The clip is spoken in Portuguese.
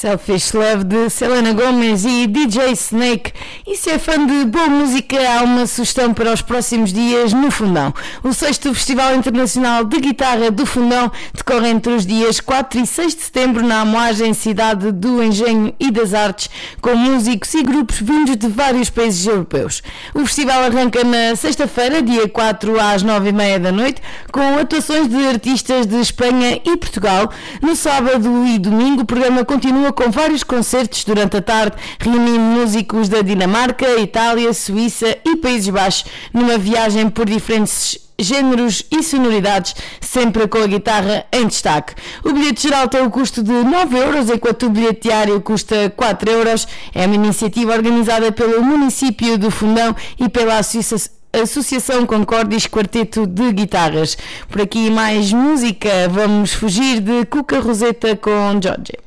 Selfish Love de Selena Gomez e DJ Snake. E se é fã de boa música, há uma sugestão para os próximos dias no Fundão. O 6º Festival Internacional de Guitarra do Fundão decorre entre os dias 4 e 6 de setembro na Amoagem, cidade do Engenho e das Artes, com músicos e grupos vindos de vários países europeus. O festival arranca na sexta-feira, dia 4 às 9h30 da noite, com atuações de artistas de Espanha e Portugal. No sábado e domingo o programa continua com vários concertos durante a tarde, reunindo músicos da Dinamarca, Itália, Suíça e Países Baixos, numa viagem por diferentes géneros e sonoridades, sempre com a guitarra em destaque. O bilhete geral tem o custo de 9€, enquanto o bilhete diário custa 4€. É uma iniciativa organizada pelo município do Fundão e pela Associação Concordis Quarteto de Guitarras. Por aqui mais música, vamos fugir de Cuca Roseta com Jorge.